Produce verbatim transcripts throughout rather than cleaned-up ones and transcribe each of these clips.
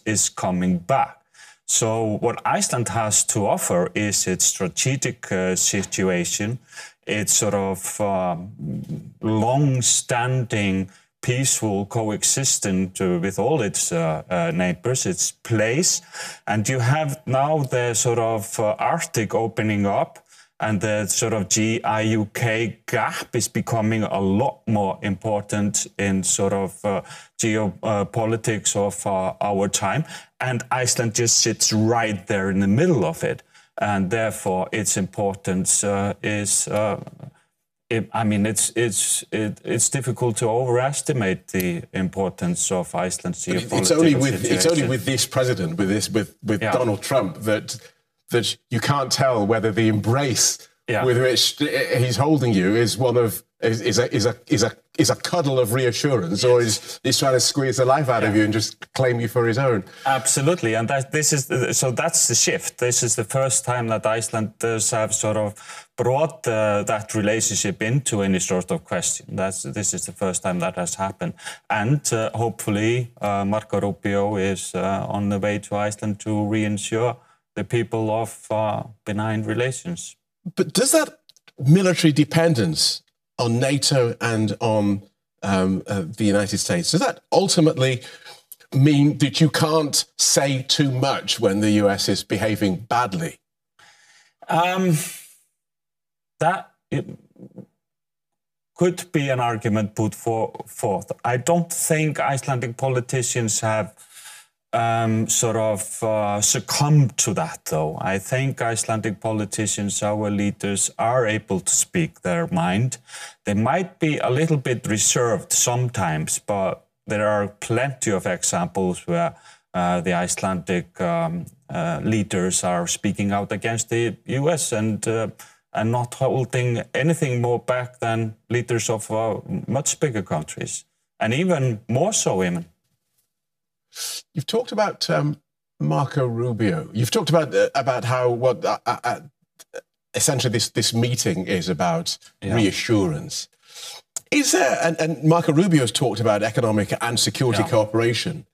is coming back. So what Iceland has to offer is its strategic uh, situation, its sort of um, long-standing peaceful coexistence uh, with all its uh, uh, neighbors, its place. And you have now the sort of uh, Arctic opening up, and the sort of G I U K gap is becoming a lot more important in sort of uh, geopolitics of uh, our time. And Iceland just sits right there in the middle of it. And therefore, its importance uh, is, uh, it, I mean, it's it's it, it's difficult to overestimate the importance of Iceland's geopolitical it's only with situation. It's only with this president, with this with with yeah. Donald Trump, that that you can't tell whether the embrace yeah. with which he's holding you is one of is, is a is a is a is a cuddle of reassurance, yes. or is he's trying to squeeze the life out yeah. of you and just claim you for his own. Absolutely, and that this is the, so that's the shift. This is the first time that Icelanders have sort of brought uh, that relationship into any sort of question. That's this is the first time that has happened, and uh, hopefully uh, Marco Rubio is uh, on the way to Iceland to reinsure the people of uh, benign relations. But does that military dependence on NATO and on um, uh, the United States, does that ultimately mean that you can't say too much when the U S is behaving badly? Um, that it could be an argument put for, forth. I don't think Icelandic politicians have Um, sort of uh, succumb to that, though. I think Icelandic politicians, our leaders, are able to speak their mind. They might be a little bit reserved sometimes, but there are plenty of examples where uh, the Icelandic um, uh, leaders are speaking out against the U S and uh, and not holding anything more back than leaders of uh, much bigger countries, and even more so women. You've talked about um, Marco Rubio. You've talked about uh, about how what uh, uh, essentially this this meeting is about yeah. reassurance. Is there, and, and Marco Rubio's talked about economic and security yeah. cooperation.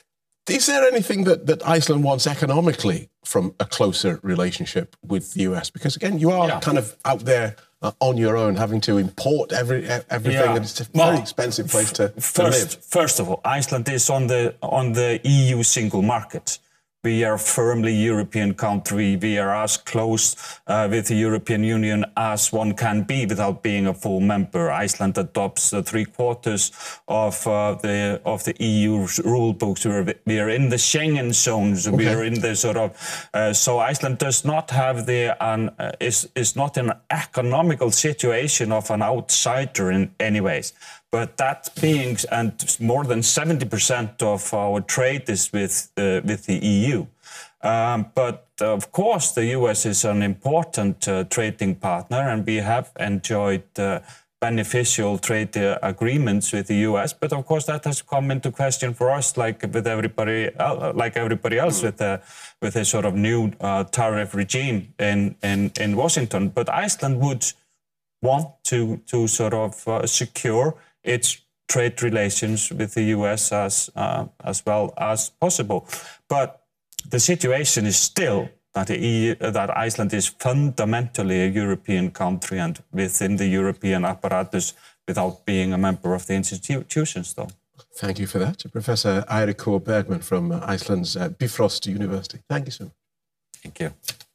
Is there anything that, that Iceland wants economically from a closer relationship with the U S? Because again, you are yeah. kind of out there uh, on your own, having to import every everything, yeah. and it's a very well, expensive place to, first, to live. First of all, Iceland is on the on the E U single market. We are firmly European country. We are as close uh, with the European Union as one can be without being a full member. Iceland adopts uh, three quarters of uh, the of the E U rule books. We're, we are in the Schengen zones. Okay. We are in the sort of uh, so Iceland does not have the um, uh, is is not in an economical situation of an outsider in any ways. But that being, and more than seventy percent of our trade is with uh, with the E U. Um, but of course, the U S is an important uh, trading partner, and we have enjoyed uh, beneficial trade uh, agreements with the U S. But of course, that has come into question for us, like with everybody, uh, like everybody else, with a with a sort of new uh, tariff regime in in in Washington. But Iceland would want to to sort of uh, secure its trade relations with the U S as uh, as well as possible. But the situation is still that the E U, that Iceland is fundamentally a European country and within the European apparatus without being a member of the institutions, though. Thank you for that, Professor Eiríkur Bergmann from Iceland's uh, Bifrost University. Thank you so much. Thank you.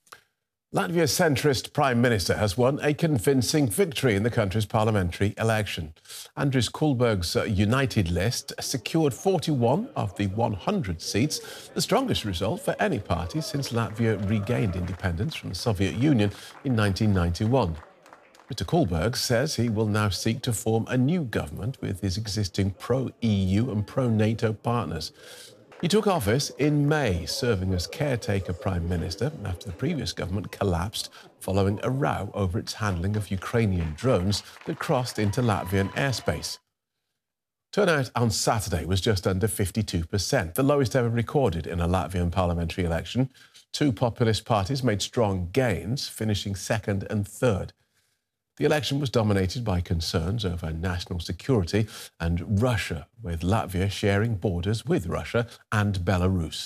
Latvia's centrist Prime Minister has won a convincing victory in the country's parliamentary election. Andris Kulberg's United List secured forty-one of the one hundred seats, the strongest result for any party since Latvia regained independence from the Soviet Union in nineteen ninety-one. Mister Kulberg says he will now seek to form a new government with his existing pro-E U and pro-NATO partners. He took office in May, serving as caretaker Prime Minister after the previous government collapsed following a row over its handling of Ukrainian drones that crossed into Latvian airspace. Turnout on Saturday was just under fifty-two percent, the lowest ever recorded in a Latvian parliamentary election. Two populist parties made strong gains, finishing second and third. The election was dominated by concerns over national security and Russia, with Latvia sharing borders with Russia and Belarus.